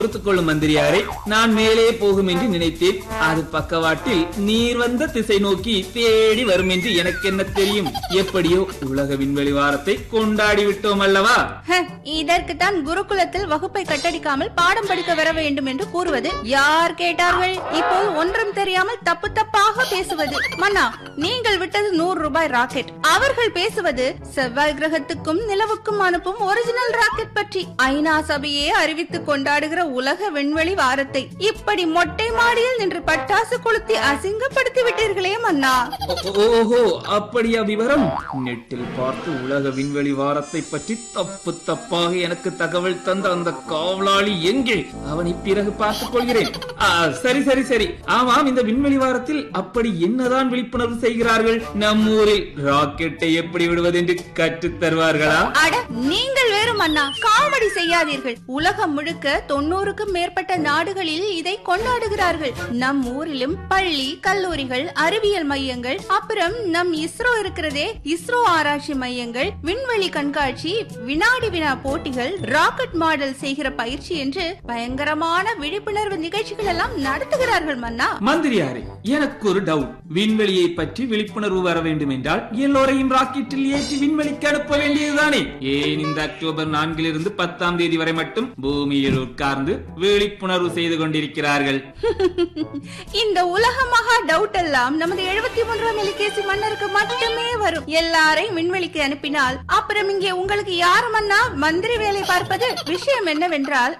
பொறுத்துக்கொள்ளும் மந்திரியாரே, நான் மேலே போகும் என்று நினைத்தேன். அது பக்கவாட்டில் நீர் வந்த திசை நோக்கி தேடி வரும் என்று எனக்கு என்ன தெரியும்? எப்படியோ உலக விண்வெளி வாரத்தை கொண்டாடி விட்டோம் அல்லவா? இதற்குத்தான் குருகுலத்தில் வகுப்பை கட்டடிக்காமல் பாடம் படிக்க வர வேண்டும் என்று கூறுவது யார் கேட்டார்கள்? இப்போ ஒன்றும் தெரியாமல் தப்பு தப்பாக பேசுவது. மன்னா, நீங்கள் விட்டது 100 ரூபாய் ராக்கெட், அவர்கள் பேசுவது செவ்வாய் கிரகத்துக்கும் நிலவுக்கும் அனுப்பும் ஒரிஜினல் ராக்கெட் பற்றி. ஐநா சபையே அறிவித்து கொண்டாடுகிற உலக விண்வெளி வாரத்தை இப்படி மொட்டை மாடியில் நின்று பட்டாசு கொளுத்தி அசிங்கப்படுத்தி விட்டீர்களே மன்னா. ஓஹோ, அப்படியா விவரம்? நெட்டில் பார்த்து உலக விண்வெளி வாரத்தை பற்றி தப்பு தப்பாக எனக்கு தகவல் தந்த அந்த காவலாளி எங்கே? அவனை பிறகு பார்த்துக் கொள்கிறேன். சரி சரி சரி. ஆமாம், இந்த விண்வெளி வாரத்தில் அப்படி என்னதான் விழிப்புணர்வு செய்கிறார்கள்? நம் ஊரில் ராக்கெட்டை எப்படி விடுவது என்று கற்றுத் தருவார்களா? அட, நீங்கள் வேறு மன்னா, காமெடி செய்யாதீர்கள். உலகம் முழுக்க 90க்கும் மேற்பட்ட நாடுகளில் இதை கொண்டாடுகிறார்கள். நம் ஊரிலும் பள்ளி, கல்லூரிகள், அறிவியல் மையங்கள், அப்புறம் நம் இஸ்ரோ இருக்கிறதே, இஸ்ரோ ஆராய்ச்சி மையங்கள், விண்வெளி கண்காட்சி, வினாடி வினா போட்டிகள், ராக்கெட் மாடல் செய்கிற பயிற்சி என்று பயங்கரமான விழிப்புணர்வு நிகழ்ச்சிகள் எல்லாம் நடத்துகிறார்கள் மன்னா. மந்திரியாரே, எனக்கு ஒரு டவுட். விண்வெளியை பற்றி விழிப்புணர்வு வர வேண்டும் என்றால் எல்லோரையும் ராக்கெட்டில் ஏற்றி விண்வெளிக்கு அனுப்ப வேண்டியதுதானே? ஏன் இந்த அக்டோபர் 4 10 தேதி வரை மட்டும் பூமியில் உட்கார்ந்து விழிப்புணர்வு செய்து கொண்டிருக்கிறார்கள்? இந்த உலக மகா டவுட் எல்லாம் நமது 73ஆம் எலிகேசி மன்னருக்கு மட்டுமே வரும். எல்லாரையும் விண்வெளிக்கு அனுப்பினால் அப்புறம் இங்கே உங்களுக்கு யாரு மன்னா மந்திரி வேலை பார்ப்பது? விஷயம் என்னவென்றால்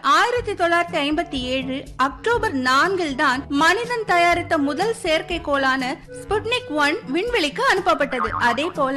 1957 அக்டோபர் 4 தான் மனிதன் தயாரித்த முதல் செயற்கைக்கோளான ஸ்புட்னிக் 1 விண்வெளிக்கு அனுப்பப்பட்டது. அதே போல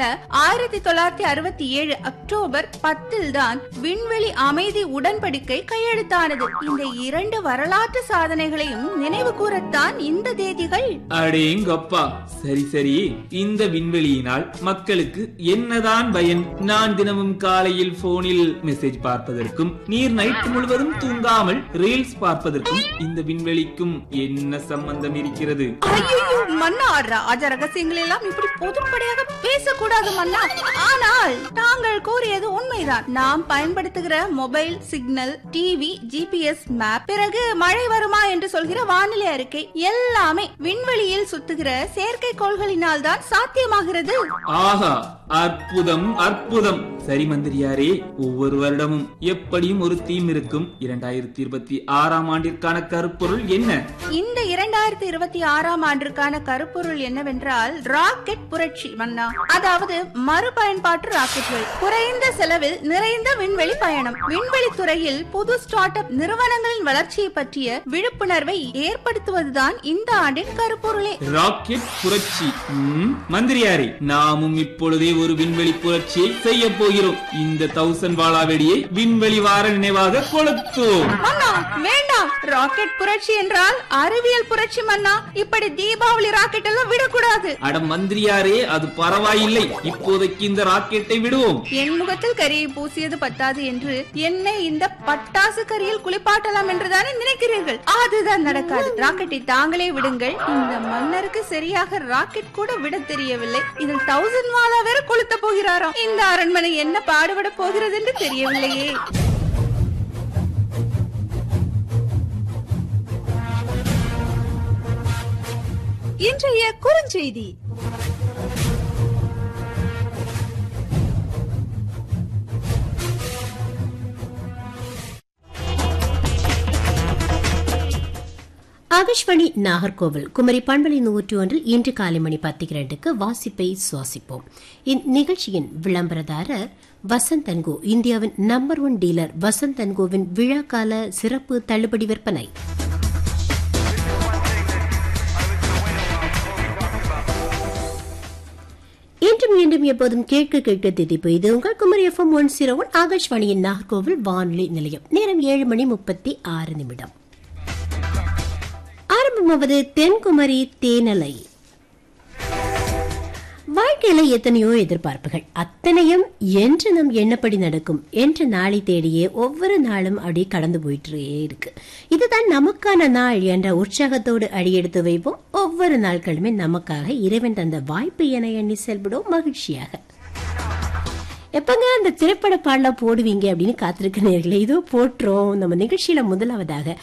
1967 அக்டோபர் 10 தான் விண்வெளி அமைதி உடன்படிக்கை கையெழுத்தானது. இந்த 2 வரலாற்று சாதனைகளையும் நினைவு கூறத்தான் இந்த தேதிகள். அடேங்கப்பா. சரி சரி, இந்த விண்வெளியினால் மக்களுக்கு என்னதான் பயன்? நான் தினமும் காலையில் போனில் மெசேஜ் பார்ப்பதற்கும், நீர் நைட் முழுவதும் தூங்காமல் ரீல்ஸ் பார்ப்பதற்கும் இந்த விண்வெளிக்கும் என்ன சம்பந்தம் இருக்கிறது? மன்னா, ராஜ ரகசியங்கள் எல்லாம் இப்படி பொதுப்படையாக பேசக்கூடாது மன்னா. ஆனால் தாங்கள் கூறியது உண்மைதான். நாம் பயன்படுத்துகிற mobile signal, TV, GPS map, பிறகு மழை வருமா என்று சொல்கிற வானிலை அறிக்கை எல்லாமே விண்வெளியில் சுத்துகிற செயற்கைக்கோள்களினால் தான் சாத்தியமாகிறது. ஆஹா, அற்புதம் அற்புதம். சரி மந்திரியாரே, ஒவ்வொரு வருடமும் எப்படியும் ஒரு தீம் இருக்கும். 2026ஆம் ஆண்டிற்கான கருப்பொருள் என்ன? இந்த 2026ஆம் ஆண்டிற்கான கருப்பொருள் என்னவென்றால் ராக்கெட் புரட்சி மன்னா. அதாவது மறுபயன்பாட்டு ராக்கெட்கள், குறைந்த செலவில் நிறைந்த விண்வெளி பயணம். விண்வெளி துறையில் புது ஸ்டார்ட் அப் நிறுவனங்களின் வளர்ச்சியை பற்றிய விழிப்புணர்வை ஏற்படுத்துவதுதான் இந்த ஆண்டின் கருப்பொருளே. ராக்கெட் புரட்சி. மந்திரியாரே, நாமும் இப்பொழுதே ஒரு விண்வெளி புரட்சியை செய்ய போகிறோம். இந்த 1000 வாலா வெடியை விண்வெளி வார நினைவாக கொளுத்துவோம். மன்னா, வேண்டாம். ராக்கெட் புரட்சி என்றால் அறிவியல் புரட்சி மன்னா. இப்படி தீபாவளி ராக்கெட் எல்லாம் விடக்கூடாது. அட மந்திரியாரே, அது பரவாயில்லை. இப்போதைக்கு இந்த ராக்கெட்டை விடுவோம். என் முகத்தில் கரியை பூசியது பத்தாது என்று என்னை இந்த பட்டாசு கரியில் குளிப்பாட்டலாம் என்றுதானே நினைக்கிறீர்கள்? அதுதான் நடக்காது. ராக்கெட்டை தாங்களே விடுங்கள். இந்த மன்னருக்கு சரியாக ராக்கெட் கூட விட தெரியவில்லை. இதில் 1000 வாலா வேற கொளுத்த போகிறாராம். இந்த அரண்மனை என்ன பாடுபட போகிறது என்று தெரியவில்லையே. இன்றைய குறுஞ்செய்தி. ஆகாஷ்வாணி நாகர்கோவில் குமரி பண்பலை 101 இன்று காலை மணி 10:02 வாசிப்பை சுவாசிப்போம். இந்நிகழ்ச்சியின் விளம்பரதாரர் வசந்த் அண்ட் கோ, இந்தியாவின் number 1 dealer. Vasanth and CoWIN விழாக்கால சிறப்பு தள்ளுபடி விற்பனை. இன்றும் மீண்டும் எப்போதும் கேட்க கேட்க திதிப்பு. இது உங்கள் குமரி FM 101 ஆகாஷ்வாணியின் நாகர்கோவில் வானொலி நிலையம். நேரம் 7:36. ஆரம்பமாவது தென்குமரி தேனலை. வாழ்க்கையில எத்தனையோ எதிர்பார்ப்புகள், அத்தனையும் என்று நம் எண்ணப்படி நடக்கும் என்ற நாளை தேடியே ஒவ்வொரு நாளும் அப்படியே கடந்து போயிட்டே இருக்கு. இதுதான் நமக்கான நாள் என்ற உற்சாகத்தோடு அடியெடுத்து வைப்போம். ஒவ்வொரு நாட்களுமே நமக்காக இறைவன் தந்த வாய்ப்பு என எண்ணி செயல்படும் மகிழ்ச்சியாக. எப்பங்க அந்த திரைப்பட பாடல போடுவீங்க அப்படின்னு காத்திருக்க நேர்களே, இதோ போட்டுரும். நம்ம நிகழ்ச்சியில முதலாவதாக